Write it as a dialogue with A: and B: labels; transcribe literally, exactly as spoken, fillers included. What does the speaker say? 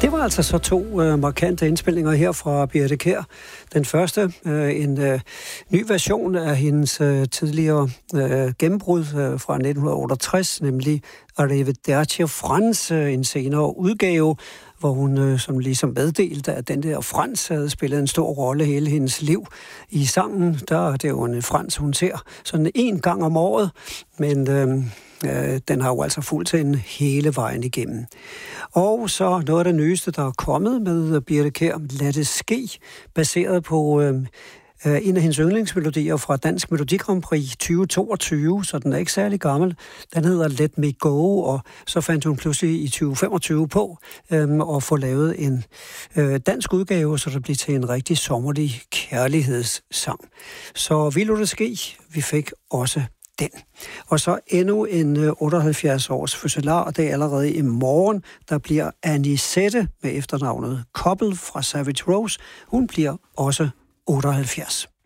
A: Det var altså så to øh, markante indspilninger her fra Birthe Kjær. Den første, øh, en øh, ny version af hendes øh, tidligere øh, gennembrud øh, fra nitten otteogtres, nemlig Arrivederci Frans, øh, en senere udgave, hvor hun øh, som ligesom meddelte, at den der Frans havde spillet en stor rolle hele hendes liv. I sangen, der er det jo en Frans, hun ser sådan en gang om året, men øh, øh, den har jo altså fulgt til en hele vejen igennem. Og så noget af det nyeste, der er kommet med Birthe Kjær, Lad det ske, baseret på øh, en af hendes yndlingsmelodier fra Dansk Melodi Grand Prix tyve toogtyve, så den er ikke særlig gammel. Den hedder Let Me Go, og så fandt hun pludselig i tyve femogtyve på øhm, at få lavet en øh, dansk udgave, så det blev til en rigtig sommerlig kærlighedssang. Så vi lod det ske. Vi fik også den. Og så endnu en øh, otteoghalvfjerds års fødselar, og det er allerede i morgen, der bliver Anisette med efternavnet Koppel fra Savage Rose. Hun bliver også otteoghalvfjerds.